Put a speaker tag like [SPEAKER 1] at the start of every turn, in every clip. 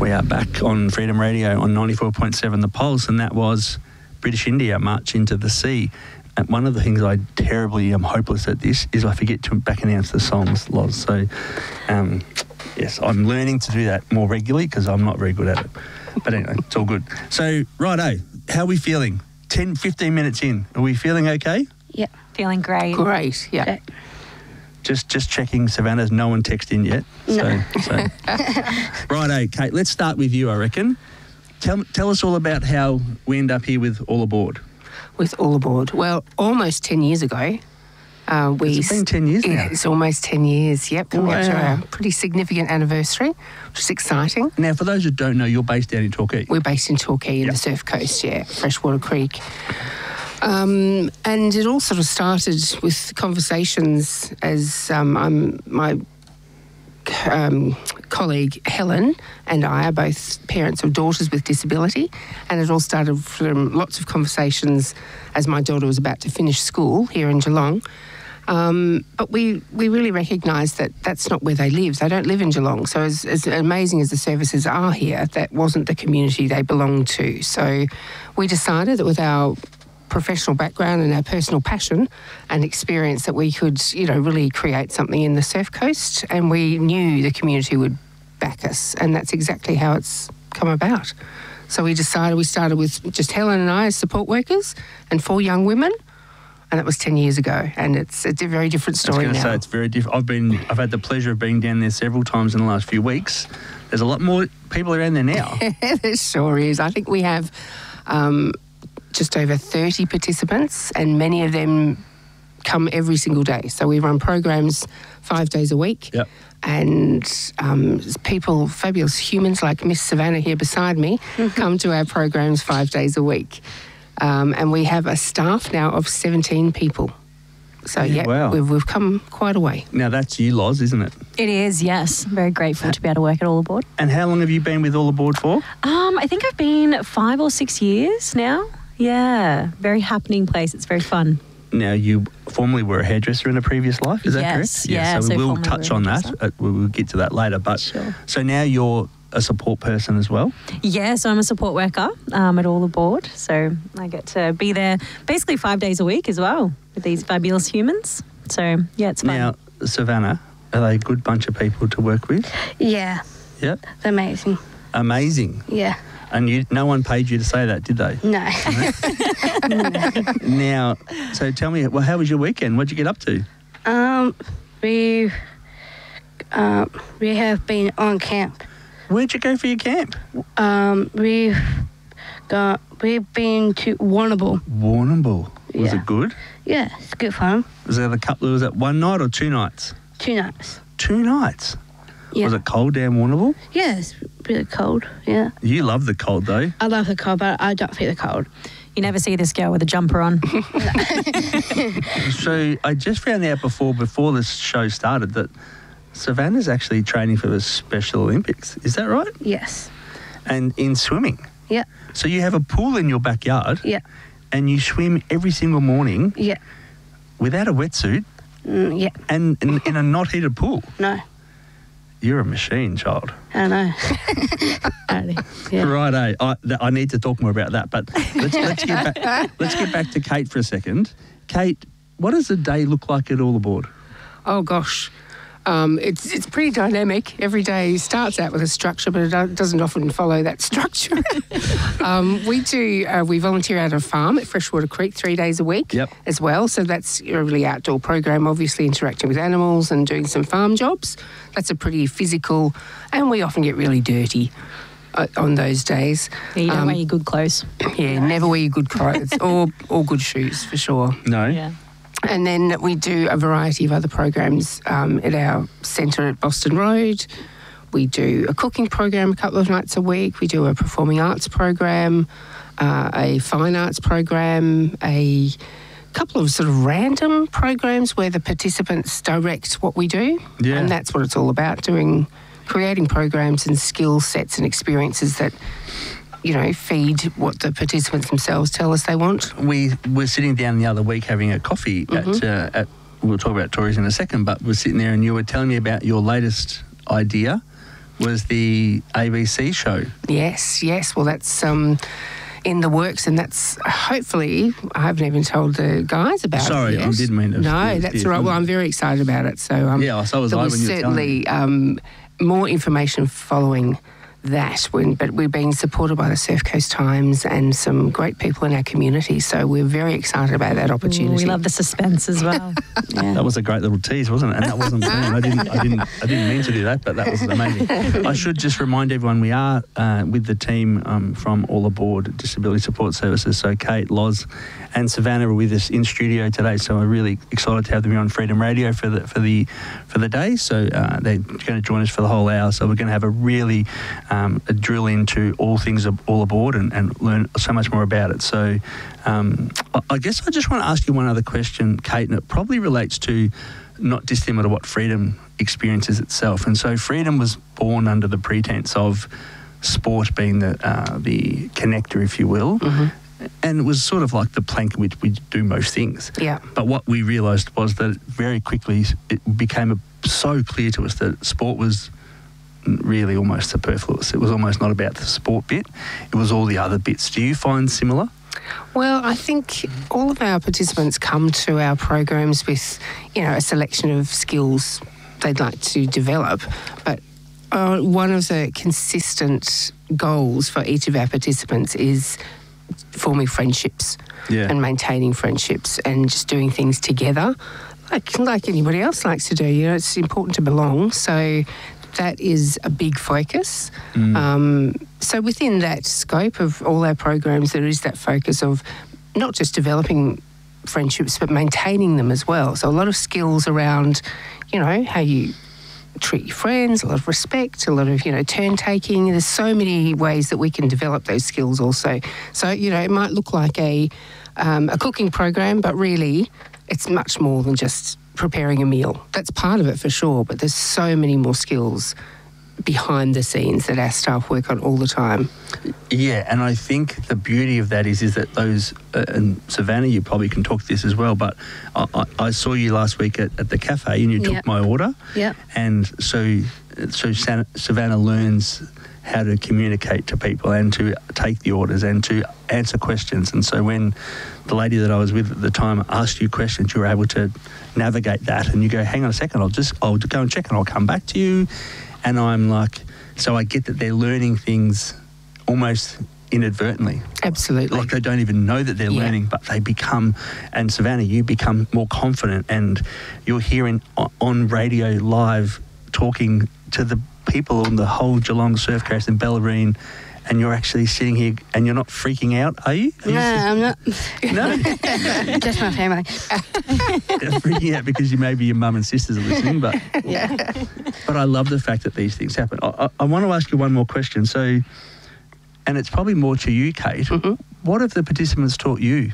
[SPEAKER 1] We are back on Freedom Radio on 94.7 The Pulse, and that was British India, March into the Sea. And one of the things I terribly am hopeless at this is I forget to back announce the songs, Loz. So, yes, I'm learning to do that more regularly because I'm not very good at it. But anyway, it's all good. So, righto, how are we feeling? 10, 15 minutes in. Are we feeling okay?
[SPEAKER 2] Yeah.
[SPEAKER 3] Feeling great.
[SPEAKER 4] Great, yeah.
[SPEAKER 2] Okay.
[SPEAKER 1] Just checking, Savannah's no one texted in yet. So. Righto, Kate, let's start with you, I reckon. Tell us all about how we end up here with All Aboard.
[SPEAKER 4] With All Aboard. Well, almost 10 years ago.
[SPEAKER 1] It's been 10 years now?
[SPEAKER 4] Yeah, it's almost 10 years, yep. Coming up to our pretty significant anniversary, which is exciting.
[SPEAKER 1] Now, for those who don't know, you're based down in Torquay.
[SPEAKER 4] We're based in Torquay in the Surf Coast, Freshwater Creek. And it all sort of started with conversations as my colleague Helen and I are both parents of daughters with disability, and it all started from lots of conversations as my daughter was about to finish school here in Geelong. But we really recognised that that's not where they live. They don't live in Geelong. So as amazing as the services are here, that wasn't the community they belonged to. So we decided that with our professional background and our personal passion and experience that we could, really create something in the Surf Coast, and we knew the community would back us, and that's exactly how it's come about. So we started with just Helen and I as support workers and 4 young women, and that was 10 years ago, and it's a very different story now.
[SPEAKER 1] I was going to say, it's very different. I've had the pleasure of being down there several times in the last few weeks. There's a lot more people around there now.
[SPEAKER 4] There sure is. I think we have just over 30 participants, and many of them come every single day. So we run programs 5 days a week.
[SPEAKER 1] Yep.
[SPEAKER 4] And people, fabulous humans like Miss Savannah here beside me, come to our programs 5 days a week. And we have a staff now of 17 people. So,
[SPEAKER 1] wow.
[SPEAKER 4] we've come quite a way.
[SPEAKER 1] Now, that's you, Loz, isn't it?
[SPEAKER 3] It is, yes. I'm very grateful to be able to work at All Aboard.
[SPEAKER 1] And how long have you been with All Aboard for?
[SPEAKER 3] I think I've been 5 or 6 years now. Yeah, very happening place. It's very fun.
[SPEAKER 1] Now, you formerly were a hairdresser in a previous life, is that correct?
[SPEAKER 3] Yeah,
[SPEAKER 1] so we will
[SPEAKER 3] formerly
[SPEAKER 1] touch on that. We'll get to that later. But
[SPEAKER 3] Sure.
[SPEAKER 1] So now you're a support person as well?
[SPEAKER 3] Yeah, so I'm a support worker at All Aboard. So I get to be there basically 5 days a week as well with these fabulous humans. So, yeah, it's fun.
[SPEAKER 1] Now, Savannah, are they a good bunch of people to work with?
[SPEAKER 2] Yeah.
[SPEAKER 1] Yep.
[SPEAKER 2] They're amazing.
[SPEAKER 1] Amazing.
[SPEAKER 2] Yeah.
[SPEAKER 1] And no one paid you to say that, did they?
[SPEAKER 2] No.
[SPEAKER 1] Now, so tell me, well, how was your weekend? What'd you get up to?
[SPEAKER 2] We have been on camp.
[SPEAKER 1] Where'd you go for your camp?
[SPEAKER 2] We've been to Warrnambool.
[SPEAKER 1] Warrnambool. Was it good?
[SPEAKER 2] Yeah, it's good fun.
[SPEAKER 1] Was that one night or 2 nights?
[SPEAKER 2] 2 nights.
[SPEAKER 1] 2 nights?
[SPEAKER 2] Yeah.
[SPEAKER 1] Was it cold down Warrnambool?
[SPEAKER 2] Yeah, it's really cold. Yeah.
[SPEAKER 1] You love the cold though.
[SPEAKER 2] I love the cold, but I don't feel the cold.
[SPEAKER 3] You never see this girl with a jumper on.
[SPEAKER 1] So I just found out before this show started that Savannah's actually training for the Special Olympics. Is that right?
[SPEAKER 2] Yes.
[SPEAKER 1] And in swimming.
[SPEAKER 2] Yeah.
[SPEAKER 1] So you have a pool in your backyard.
[SPEAKER 2] Yeah.
[SPEAKER 1] And you swim every single morning.
[SPEAKER 2] Yeah.
[SPEAKER 1] Without a wetsuit.
[SPEAKER 2] Yeah.
[SPEAKER 1] And in a not heated pool.
[SPEAKER 2] No.
[SPEAKER 1] You're a machine, child.
[SPEAKER 2] I know. Yeah.
[SPEAKER 1] Righto. I need to talk more about that, but let's get back to Kate for a second. Kate, what does a day look like at All Aboard?
[SPEAKER 4] Oh, gosh. It's pretty dynamic. Every day starts out with a structure, but it doesn't often follow that structure. We volunteer at a farm at Freshwater Creek 3 days a week as well. So that's a really outdoor program, obviously interacting with animals and doing some farm jobs. That's a pretty physical, and we often get really dirty on those days.
[SPEAKER 3] Yeah, you don't wear your good clothes.
[SPEAKER 4] Yeah, never wear your good clothes or good shoes for sure.
[SPEAKER 1] No?
[SPEAKER 3] Yeah.
[SPEAKER 4] And then we do a variety of other programs at our centre at Boston Road. We do a cooking program a couple of nights a week. We do a performing arts program, a fine arts program, a couple of sort of random programs where the participants direct what we do.
[SPEAKER 1] Yeah.
[SPEAKER 4] And that's what it's all about, creating programs and skill sets and experiences that feed what the participants themselves tell us they want.
[SPEAKER 1] We were sitting down the other week having a coffee at we'll talk about Tories in a second, but we're sitting there and you were telling me about your latest idea was the ABC show.
[SPEAKER 4] Yes. Well, that's in the works, and that's hopefully, I haven't even told the guys about
[SPEAKER 1] Sorry,
[SPEAKER 4] it yet.
[SPEAKER 1] I didn't mean to.
[SPEAKER 4] No, that's all right. Well, I'm very excited about it. So
[SPEAKER 1] Yeah, so was
[SPEAKER 4] there
[SPEAKER 1] I
[SPEAKER 4] was
[SPEAKER 1] when you were telling me.
[SPEAKER 4] certainly more information following that, but we're being supported by the Surf Coast Times and some great people in our community, so we're very excited about that opportunity.
[SPEAKER 3] We love the suspense as well.
[SPEAKER 2] Yeah.
[SPEAKER 1] That was a great little tease, wasn't it? And that wasn't planned. I didn't mean to do that, but that was amazing. I should just remind everyone we are with the team from All Aboard Disability Support Services. So Kate, Loz, and Savannah are with us in studio today. So we're really excited to have them here on Freedom Radio for the day. So they're going to join us for the whole hour. So we're going to have a really a drill into all things All Aboard and learn so much more about it. So I guess I just want to ask you one other question, Kate, and it probably relates to not dissimilar to what Freedom experiences itself. And so Freedom was born under the pretense of sport being the connector, if you will.
[SPEAKER 4] Mm-hmm.
[SPEAKER 1] And it was sort of like the plank in which we do most things.
[SPEAKER 4] Yeah.
[SPEAKER 1] But what we realised was that very quickly it became so clear to us that sport was really almost superfluous. It was almost not about the sport bit. It was all the other bits. Do you find similar?
[SPEAKER 4] Well, I think all of our participants come to our programs with, a selection of skills they'd like to develop. But one of the consistent goals for each of our participants is forming friendships and maintaining friendships and just doing things together like anybody else likes to do. It's important to belong. So that is a big focus. So within that scope of all our programs, there is that focus of not just developing friendships, but maintaining them as well. So a lot of skills around, how you treat your friends, a lot of respect, a lot of, turn taking. There's so many ways that we can develop those skills also. So, it might look like a cooking program, but really it's much more than just preparing a meal. That's part of it for sure, but there's so many more skills behind the scenes that our staff work on all the time.
[SPEAKER 1] Yeah, and I think the beauty of that is that those, and Savannah, you probably can talk to this as well, but I saw you last week at the cafe and you took my order.
[SPEAKER 2] Yeah.
[SPEAKER 1] And so Savannah learns how to communicate to people and to take the orders and to answer questions. And so when the lady that I was with at the time asked you questions, you were able to navigate that and you go, hang on a second, I'll go and check and I'll come back to you. And I'm like, so I get that they're learning things almost inadvertently.
[SPEAKER 4] Absolutely.
[SPEAKER 1] Like they don't even know that they're learning, but they become, and Savannah, you become more confident and you're hearing on radio live talking to the people on the whole Geelong Surf Coast and Bellarine, and you're actually sitting here and you're not freaking out, are you?
[SPEAKER 2] No, I'm not.
[SPEAKER 1] No?
[SPEAKER 2] Just my family.
[SPEAKER 1] You're freaking out because maybe your mum and sisters are listening, but
[SPEAKER 2] Yeah.
[SPEAKER 1] but I love the fact that these things happen. I want to ask you one more question. So, and it's probably more to you, Kate.
[SPEAKER 4] Mm-hmm.
[SPEAKER 1] What have the participants taught you?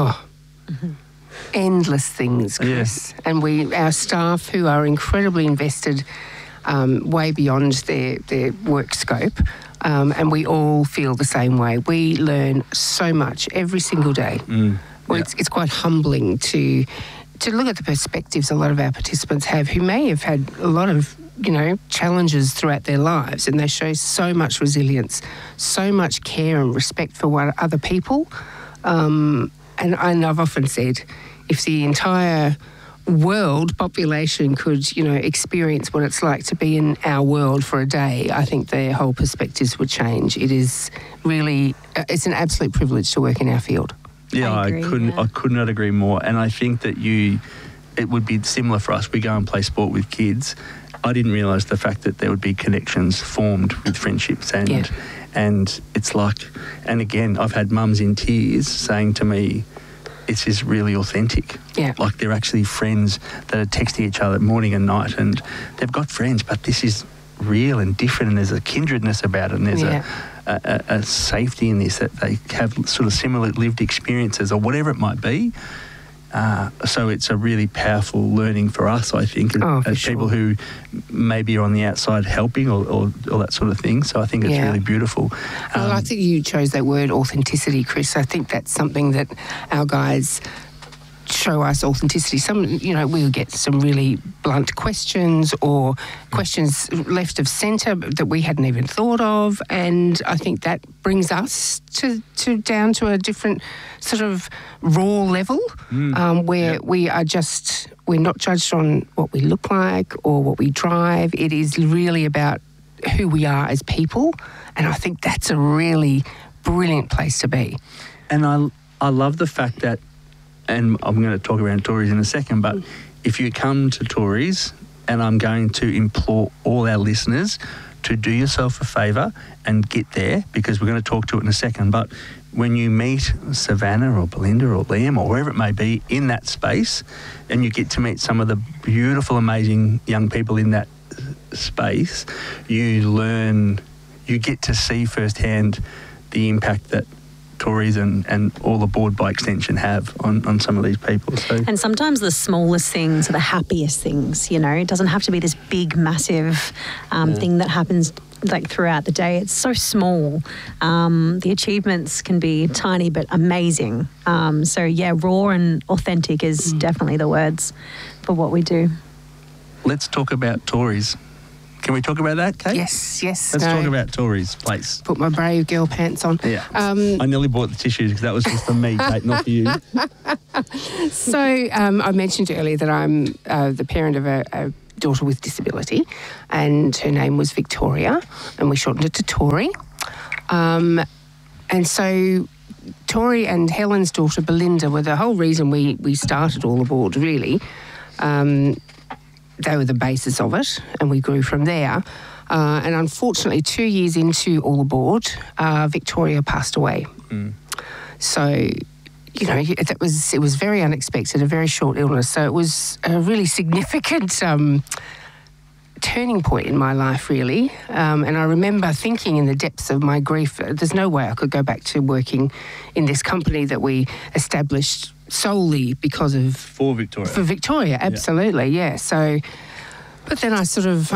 [SPEAKER 4] Endless things, Chris. Yeah. And our staff, who are incredibly invested way beyond their work scope, and we all feel the same way. We learn so much every single day. Well, it's quite humbling to look at the perspectives a lot of our participants have who may have had a lot of challenges throughout their lives, and they show so much resilience, so much care and respect for other people. And I've often said, if the entire world population could, experience what it's like to be in our world for a day, I think their whole perspectives would change. It is really, it's an absolute privilege to work in our field.
[SPEAKER 1] Yeah,
[SPEAKER 3] I agree,
[SPEAKER 1] I could not agree more. And I think that it would be similar for us. We go and play sport with kids. I didn't realise the fact that there would be connections formed with friendships and it's like, and again, I've had mums in tears saying to me, this is really authentic.
[SPEAKER 4] Yeah.
[SPEAKER 1] Like they're actually friends that are texting each other morning and night, and they've got friends, but this is real and different, and there's a kindredness about it, and there's a safety in this, that they have sort of similar lived experiences or whatever it might be. So it's a really powerful learning for us, I think, as people who maybe are on the outside helping or that sort of thing. So I think it's really beautiful.
[SPEAKER 4] I like that you chose that word authenticity, Chris. I think that's something that our guys show us authenticity. Some, we'll get some really blunt questions or questions left of centre that we hadn't even thought of, and I think that brings us to down to a different sort of raw level where we're not judged on what we look like or what we drive. It is really about who we are as people, and I think that's a really brilliant place to be.
[SPEAKER 1] And I love the fact that, and I'm going to talk around Tories in a second, but if you come to Tories, and I'm going to implore all our listeners to do yourself a favour and get there, because we're going to talk to it in a second, but when you meet Savannah or Belinda or Liam or wherever it may be in that space, and you get to meet some of the beautiful, amazing young people in that space, you get to see firsthand the impact that Tories and all the board by extension have on some of these people. So.
[SPEAKER 3] And sometimes the smallest things are the happiest things, It doesn't have to be this big, massive thing that happens like throughout the day. It's so small. The achievements can be tiny but amazing. Raw and authentic is definitely the words for what we do.
[SPEAKER 1] Let's talk about Tories. Can we talk about that, Kate?
[SPEAKER 4] Yes.
[SPEAKER 1] Let's talk about Tories Place.
[SPEAKER 4] Put my brave girl pants on.
[SPEAKER 1] Yeah. I nearly bought the tissues because that was just for me, Kate, not for you.
[SPEAKER 4] So I mentioned earlier that I'm the parent of a daughter with disability, and her name was Victoria, and we shortened it to Tori. And so Tori and Helen's daughter Belinda were the whole reason we started All Aboard, really. They were the basis of it, and we grew from there. And unfortunately, 2 years into All Aboard, Victoria passed away. So, it was very unexpected, a very short illness. So it was a really significant turning point in my life, really. And I remember thinking in the depths of my grief, there's no way I could go back to working in this company that we established solely because of...
[SPEAKER 1] For
[SPEAKER 4] Victoria, absolutely, yeah. So, but then I sort of,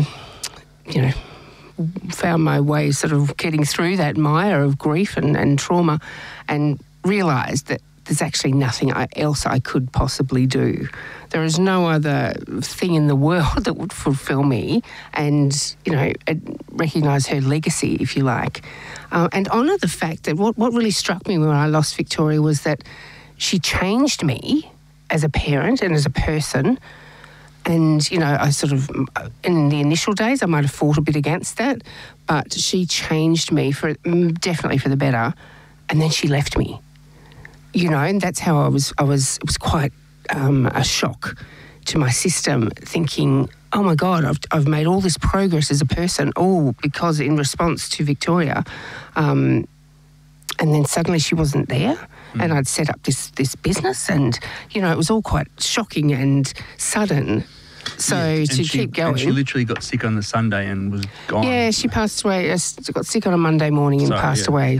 [SPEAKER 4] found my way sort of getting through that mire of grief and trauma, and realised that there's actually nothing else I could possibly do. There is no other thing in the world that would fulfil me and, recognise her legacy, if you like. And honour the fact that what really struck me when I lost Victoria was that she changed me as a parent and as a person. And, I sort of, in the initial days, I might have fought a bit against that, but she changed me definitely for the better. And then she left me, and that's how it was quite a shock to my system, thinking, oh my God, I've made all this progress as a person, all because in response to Victoria. And then suddenly she wasn't there. And I'd set up this business, and, it was all quite shocking and sudden. So keep going.
[SPEAKER 1] And she literally got sick on the Sunday and was gone.
[SPEAKER 4] Yeah, she passed away. She got sick on a Monday morning and passed away.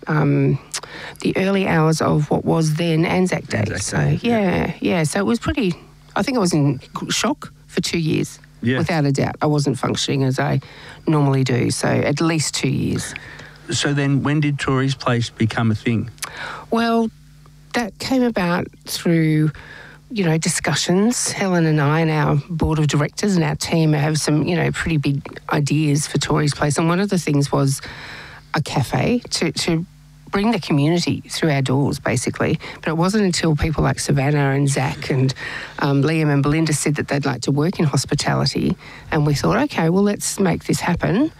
[SPEAKER 4] The early hours of what was then Anzac Day. So it was pretty... I think I was in shock for 2 years, without a doubt. I wasn't functioning as I normally do, so at least 2 years.
[SPEAKER 1] So then when did Tories Place become a thing?
[SPEAKER 4] Well, that came about through, discussions. Helen and I and our board of directors and our team have some, pretty big ideas for Tories Place. And one of the things was a cafe to bring the community through our doors, basically. But it wasn't until people like Savannah and Zach and Liam and Belinda said that they'd like to work in hospitality. And we thought, okay, well, let's make this happen.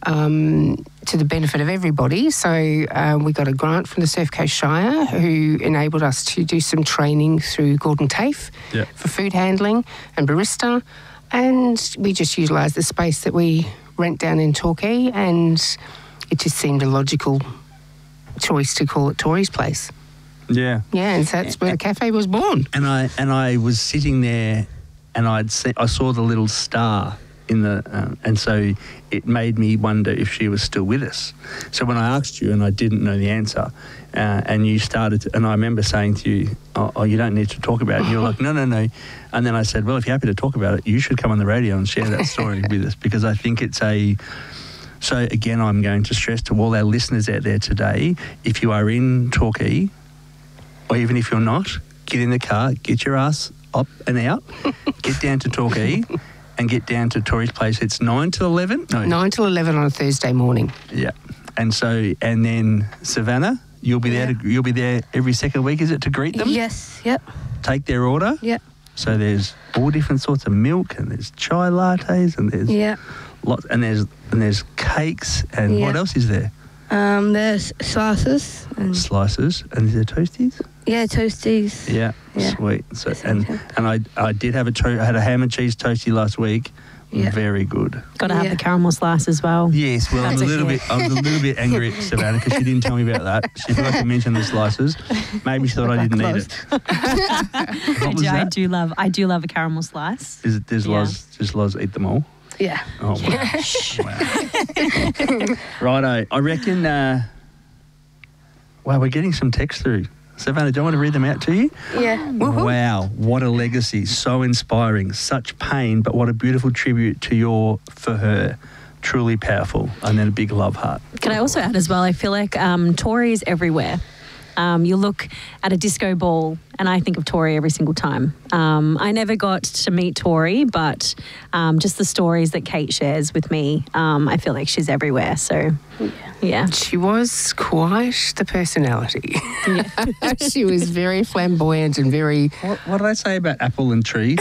[SPEAKER 4] To the benefit of everybody. So we got a grant from the Surf Coast Shire who enabled us to do some training through Gordon TAFE for food handling and barista, and we just utilised the space that we rent down in Torquay, and it just seemed a logical choice to call it Tories Place.
[SPEAKER 1] Yeah.
[SPEAKER 4] Yeah, and so that's where the cafe was born.
[SPEAKER 1] And I was sitting there and I saw the little star in the and so it made me wonder if she was still with us. So when I asked you and I didn't know the answer, and you started and I remember saying to you, oh, you don't need to talk about it. And you were like, no. And then I said, well, if you're happy to talk about it, you should come on the radio and share that story with us, because I think it's so again, I'm going to stress to all our listeners out there today, if you are in Torquay, or even if you're not, get in the car, get your ass up and out, get down to Torquay and get down to Tori's place. It's 9 till 11? No.
[SPEAKER 4] 9 till 11 on a Thursday morning.
[SPEAKER 1] Yeah. And then Savannah, you'll be there. You'll be there every second week, is it, to greet them?
[SPEAKER 2] Yes. Yep.
[SPEAKER 1] Take their order?
[SPEAKER 2] Yep.
[SPEAKER 1] So there's all different sorts of milk, and there's chai lattes, and there's lots, and there's cakes, and what else is there?
[SPEAKER 2] There's slices.
[SPEAKER 1] Slices, and is there toasties?
[SPEAKER 2] Yeah, toasties.
[SPEAKER 1] Yeah, sweet. So and I did have I had a ham and cheese toastie last week. Yeah. Very good.
[SPEAKER 3] Got to have the caramel slice as well.
[SPEAKER 1] Yes, well, I was a little bit angry at Savannah because she didn't tell me about that. She forgot to mention the slices. Maybe she thought I didn't need it.
[SPEAKER 3] I do love a caramel slice.
[SPEAKER 1] Does Loz eat them all?
[SPEAKER 2] Yeah.
[SPEAKER 1] Oh, wow. Righto. I reckon, we're getting some text through. Savannah, do you want to read them out to you?
[SPEAKER 2] Yeah.
[SPEAKER 1] Wow, what a legacy. So inspiring. Such pain, but what a beautiful tribute to for her. Truly powerful. And then a big love heart.
[SPEAKER 3] Can I also add as well, I feel like Tori is everywhere. You look at a disco ball and I think of Tori every single time. I never got to meet Tori, but just the stories that Kate shares with me, I feel like she's everywhere. So, yeah.
[SPEAKER 4] She was quite the personality. She was very flamboyant and very...
[SPEAKER 1] What did I say about apple and tree?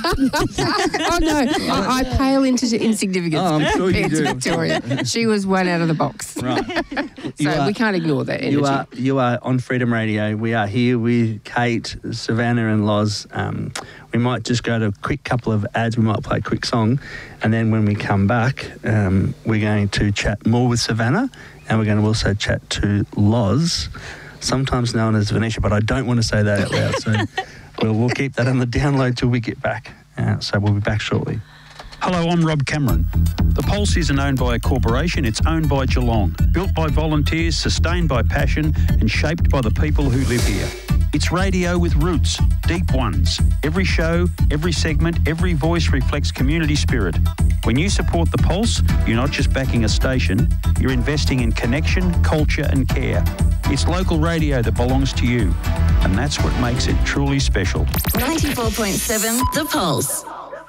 [SPEAKER 4] Oh, no. I pale into insignificance.
[SPEAKER 1] Oh, I'm sure you do.
[SPEAKER 4] Victoria. She was one out of the box.
[SPEAKER 1] Right.
[SPEAKER 4] So we can't ignore that energy.
[SPEAKER 1] You are on Freedom Radio. We are here with Kate, Savannah and Loz. We might just go to a quick couple of ads. We might play a quick song. And then when we come back, we're going to chat more with Savannah and we're going to also chat to Loz, sometimes known as Venetia, but I don't want to say that out loud. So we'll keep that on the download till we get back. So we'll be back shortly.
[SPEAKER 5] Hello, I'm Rob Cameron. The Pulse isn't owned by a corporation, it's owned by Geelong. Built by volunteers, sustained by passion and shaped by the people who live here. It's radio with roots, deep ones. Every show, every segment, every voice reflects community spirit. When you support the Pulse, you're not just backing a station, you're investing in connection, culture and care. It's local radio that belongs to you, and that's what makes it truly special.
[SPEAKER 6] 94.7 The Pulse.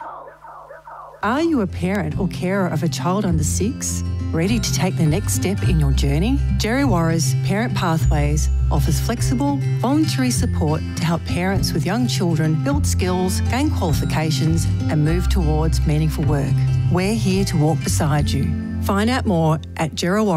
[SPEAKER 7] Are you a parent or carer of a child under 6? Ready to take the next step in your journey? Djerriwarrh's Parent Pathways offers flexible, voluntary support to help parents with young children build skills, gain qualifications and move towards meaningful work. We're here to walk beside you. Find out more at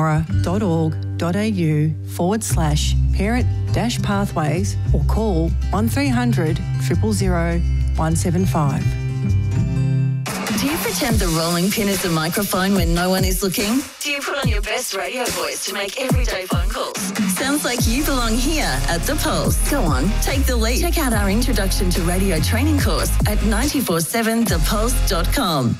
[SPEAKER 7] djerriwarrh.org.au/parent-pathways or call 1300 000 175.
[SPEAKER 6] Do you pretend the rolling pin is a microphone when no one is looking? Do you put on your best radio voice to make everyday phone calls? Sounds like you belong here at The Pulse. Go on, take the lead. Check out our Introduction to Radio training course at 947thepulse.com.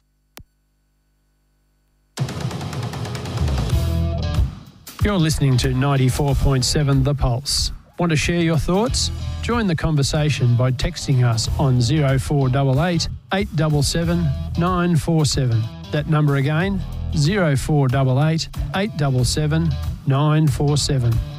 [SPEAKER 8] You're listening to 94.7 The Pulse. Want to share your thoughts? Join the conversation by texting us on 0488 877 947. That number again, 0488 877 947.